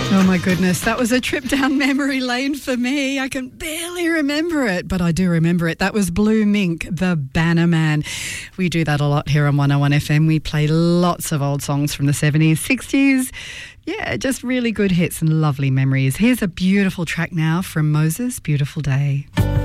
Oh my goodness, that was a trip down memory lane for me. I can barely remember it, but I do remember it. That was Blue Mink, the Bannerman. We do that a lot here on 101 FM. We play lots of old songs from the 70s, 60s. Yeah, just really good hits and lovely memories. Here's a beautiful track now from Moses, Beautiful Day.